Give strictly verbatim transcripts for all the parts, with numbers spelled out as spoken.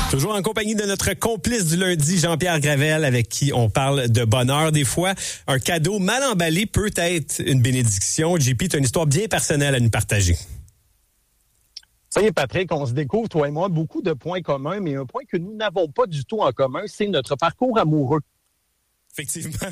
Toujours en compagnie de notre complice du lundi, Jean-Pierre Gravel, avec qui on parle de bonheur. Des fois, un cadeau mal emballé peut être une bénédiction. J P, tu as une histoire bien personnelle à nous partager. Ça y est, Patrick, on se découvre, toi et moi, beaucoup de points communs, mais un point que nous n'avons pas du tout en commun, c'est notre parcours amoureux. Effectivement.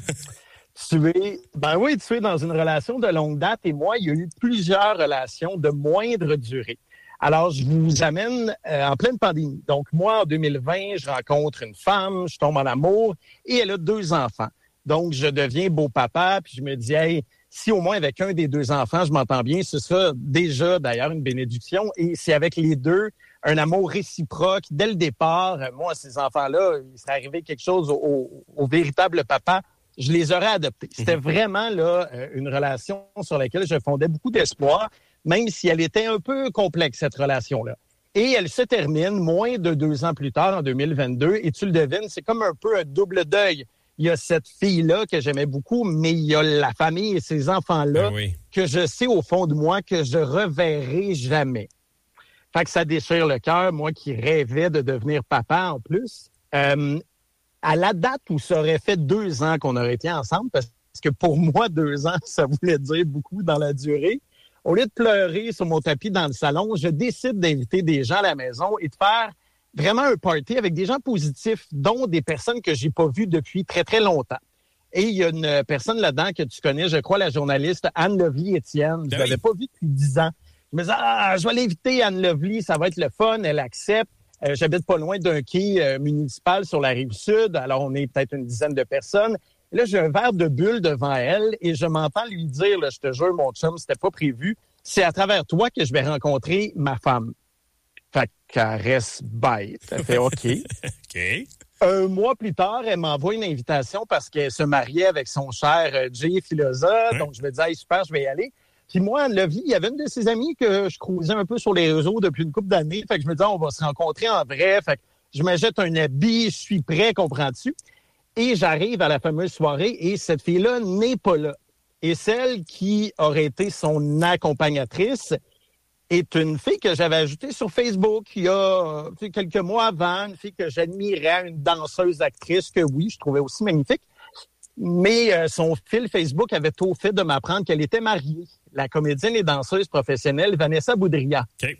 Tu es, ben oui, tu es dans une relation de longue date et moi, il y a eu plusieurs relations de moindre durée. Alors, je vous amène euh, en pleine pandémie. Donc, moi, en deux mille vingt, je rencontre une femme, je tombe en amour et elle a deux enfants. Donc, je deviens beau papa, puis je me dis, hey, si au moins avec un des deux enfants, je m'entends bien, ce sera déjà d'ailleurs une bénédiction. Et c'est avec les deux, un amour réciproque. Dès le départ, moi, ces enfants-là, il serait arrivé quelque chose au, au, au véritable papa. Je les aurais adoptés. C'était vraiment là une relation sur laquelle je fondais beaucoup d'espoir, même si elle était un peu complexe, cette relation-là. Et elle se termine moins de deux ans plus tard, en deux mille vingt-deux, et tu le devines, c'est comme un peu un double deuil. Il y a cette fille-là que j'aimais beaucoup, mais il y a la famille et ces enfants-là ben oui. que je sais au fond de moi que je reverrai jamais. Fait que ça déchire le cœur, moi qui rêvais de devenir papa en plus. Euh, à la date où ça aurait fait deux ans qu'on aurait été ensemble, parce que pour moi, deux ans, ça voulait dire beaucoup dans la durée, au lieu de pleurer sur mon tapis dans le salon, je décide d'inviter des gens à la maison et de faire vraiment un party avec des gens positifs, dont des personnes que j'ai pas vues depuis très, très longtemps. Et il y a une personne là-dedans que tu connais, je crois, la journaliste Anne Lovely-Étienne. Je Ben l'avais oui. pas vue depuis dix ans. Je me disais, ah, je vais l'inviter, Anne Lovely, ça va être le fun, elle accepte. Euh, j'habite pas loin d'un quai euh, municipal sur la rive sud, alors on est peut-être une dizaine de personnes. Et là, j'ai un verre de bulle devant elle et je m'entends lui dire, là, je te jure, mon chum, c'était pas prévu, c'est à travers toi que je vais rencontrer ma femme. Fait qu'elle reste bête. Elle fait OK. OK. Un mois plus tard, elle m'envoie une invitation parce qu'elle se mariait avec son cher euh, Jay Filosa. Ouais. Donc, je me disais, hey, super, je vais y aller. Puis moi, Lovely, il y avait une de ses amies que je croisais un peu sur les réseaux depuis une couple d'années. Fait que je me disais, on va se rencontrer en vrai. Fait que je me jette un habit, je suis prêt, comprends-tu? Et j'arrive à la fameuse soirée et cette fille-là n'est pas là. Et celle qui aurait été son accompagnatrice est une fille que j'avais ajoutée sur Facebook il y a tu sais, quelques mois avant, une fille que j'admirais, une danseuse actrice que oui, je trouvais aussi magnifique. Mais euh, son fil Facebook avait tôt fait de m'apprendre qu'elle était mariée. La comédienne et danseuse professionnelle Vanessa Boudria. OK.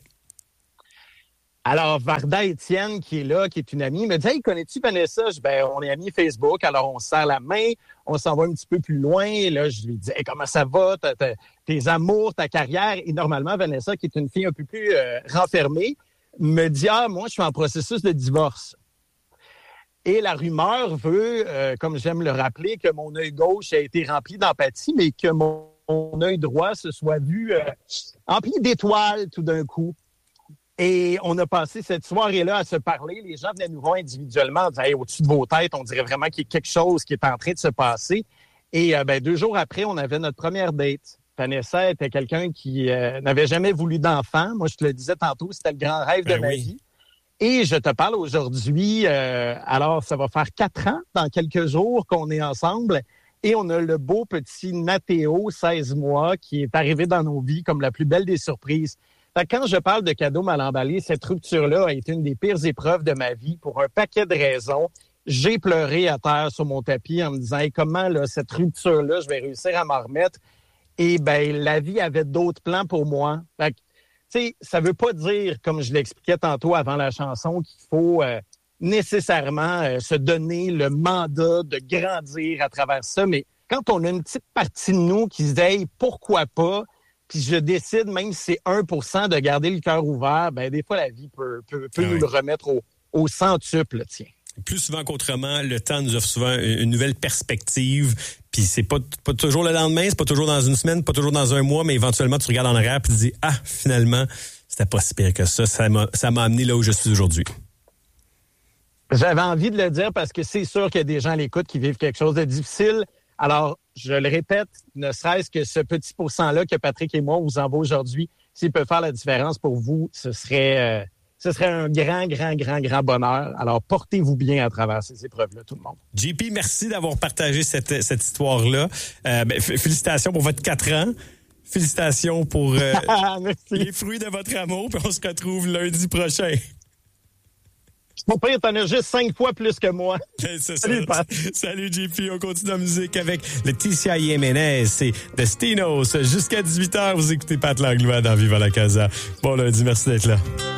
Alors, Varda Étienne, qui est là, qui est une amie, me dit « Hey, connais-tu Vanessa? » Je dis « Ben, on est amis Facebook, alors on se serre la main, on s'en va un petit peu plus loin. » Et là, je lui dis hey, « Comment ça va? T'as, t'as, tes amours, ta carrière? » Et normalement, Vanessa, qui est une fille un peu plus euh, renfermée, me dit « Ah, moi, je suis en processus de divorce. » Et la rumeur veut, euh, comme j'aime le rappeler, que mon œil gauche a été rempli d'empathie, mais que mon, mon œil droit se soit vu euh, empli d'étoiles tout d'un coup. Et on a passé cette soirée-là à se parler. Les gens venaient nous voir individuellement en disant hey, « Au-dessus de vos têtes, on dirait vraiment qu'il y a quelque chose qui est en train de se passer. » Et euh, ben, deux jours après, on avait notre première date. Vanessa était quelqu'un qui euh, n'avait jamais voulu d'enfant. Moi, je te le disais tantôt, c'était le grand rêve Ben de ma oui. vie. Et je te parle aujourd'hui, euh, alors ça va faire quatre ans, dans quelques jours, qu'on est ensemble. Et on a le beau petit Nathéo, seize mois, qui est arrivé dans nos vies comme la plus belle des surprises. Fait que quand je parle de cadeaux mal emballés, cette rupture-là a été une des pires épreuves de ma vie pour un paquet de raisons. J'ai pleuré à terre sur mon tapis en me disant hey, comment là, cette rupture-là, je vais réussir à m'en remettre. Et ben la vie avait d'autres plans pour moi. Fait que, tu sais, ça veut pas dire, comme je l'expliquais tantôt avant la chanson, qu'il faut euh, nécessairement euh, se donner le mandat de grandir à travers ça. Mais quand on a une petite partie de nous qui se dit hey, pourquoi pas? Puis je décide, même si c'est un pour cent de garder le cœur ouvert, ben des fois, la vie peut, peut, peut ah nous oui. le remettre au, au centuple, tiens. Plus souvent qu'autrement, le temps nous offre souvent une nouvelle perspective. Puis c'est pas, pas toujours le lendemain, c'est pas toujours dans une semaine, pas toujours dans un mois, mais éventuellement, tu regardes en arrière et tu te dis « Ah, finalement, c'était pas si pire que ça. Ça m'a, ça m'a amené là où je suis aujourd'hui. » J'avais envie de le dire parce que c'est sûr qu'il y a des gens à l'écoute qui vivent quelque chose de difficile. Alors, je le répète, ne serait-ce que ce petit pourcent-là que Patrick et moi vous envoie aujourd'hui, s'il peut faire la différence pour vous, ce serait, euh, ce serait un grand, grand, grand, grand bonheur. Alors, portez-vous bien à travers ces épreuves-là, tout le monde. J P, merci d'avoir partagé cette, cette histoire-là. Euh, ben, f- félicitations pour votre quatre ans. Félicitations pour euh, Merci. les fruits de votre amour. Puis on se retrouve lundi prochain. Mon père, t'en as juste cinq fois plus que moi. C'est ça. Salut, Pat. Salut, J P. On continue la musique avec Laetitia Jiménez et Destinos. Jusqu'à dix-huit heures, vous écoutez Pat Langlois dans Viva la Casa. Bon lundi, merci d'être là.